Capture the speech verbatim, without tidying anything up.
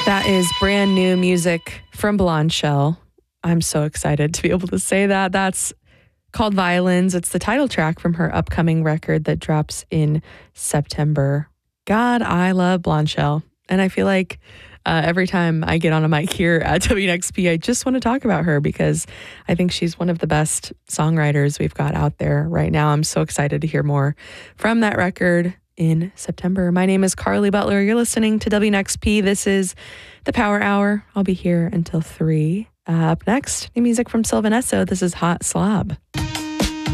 That is brand new music from Blonde Shell. I'm so excited to be able to say that. That's called Violins. It's the title track from her upcoming record that drops in September. God, I love Blonde Shell. And I feel like uh, every time I get on a mic here at W N X P, I just want to talk about her because I think she's one of the best songwriters we've got out there right now. I'm so excited to hear more from that record in September. My name is Carly Butler. You're listening to W N X P. This is the Power Hour. I'll be here until three. Uh, up next, new music from Sylvan Esso. This is Hot Slob.